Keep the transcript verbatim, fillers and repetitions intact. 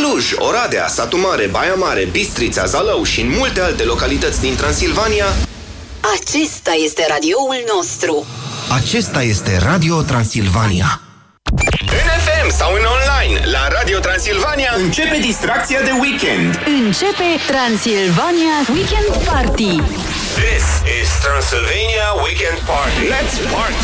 Cluj, Oradea, Satu Mare, Baia Mare, Bistrița, Zalău și în multe alte localități din Transilvania. Acesta este radioul nostru. Acesta este Radio Transilvania. În F M sau în online, la Radio Transilvania începe distracția de weekend. Începe Transilvania Weekend Party. This is Transylvania Weekend Party. Let's party!